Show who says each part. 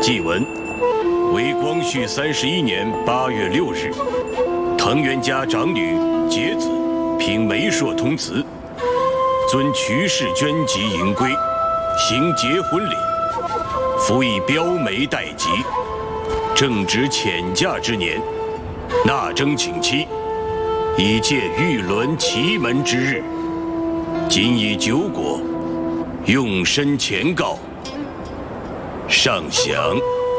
Speaker 1: 祭文：为光绪31年8月6日，藤原家长女节子凭媒妁通辞，遵瞿氏捐籍迎归，行结婚礼。夫以标媒待吉，正值遣嫁之年，纳征请期，以借玉轮祁门之日。今以酒果，用身前告。上详。